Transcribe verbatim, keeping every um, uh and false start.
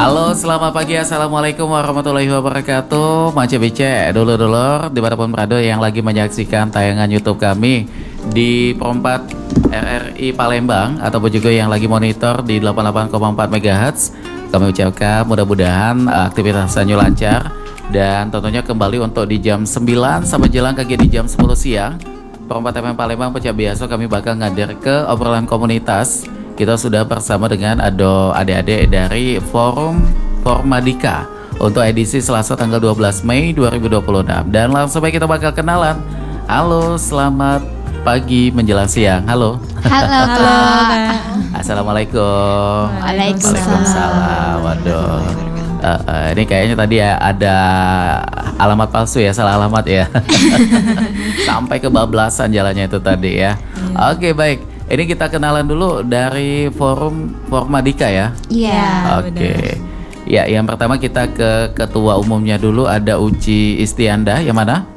Halo, selamat pagi. Assalamualaikum warahmatullahi wabarakatuh. Mace Bice, dulur-dulur dimanapun berada yang lagi menyaksikan tayangan YouTube kami di Perempat R R I Palembang ataupun juga yang lagi monitor di delapan puluh delapan koma empat megahertz. Kami ucapkan mudah-mudahan aktivitasnya lancar dan tentunya kembali untuk di jam sembilan sampai jelang kaki di jam sepuluh siang. Perempat F M Palembang pecah biasa kami bakal ngadir ke obrolan komunitas. Kita sudah bersama dengan ado adik-adik dari Forum Formadika untuk edisi Selasa tanggal dua belas Mei dua ribu dua puluh enam. Dan langsung baik kita bakal kenalan. Halo, selamat pagi menjelang siang. Halo. Halo, Halo, Assalamualaikum. Waalaikumsalam. Waduh. Uh, uh, ini kayaknya tadi ya ada alamat palsu ya, salah alamat ya. Sampai kebablasan jalannya itu tadi ya. Oke, baik. Ini kita kenalan dulu dari Forum Formadika ya. Iya. Oke. Ya, yang pertama kita ke ketua umumnya dulu, ada Uci Istianda. Yang mana?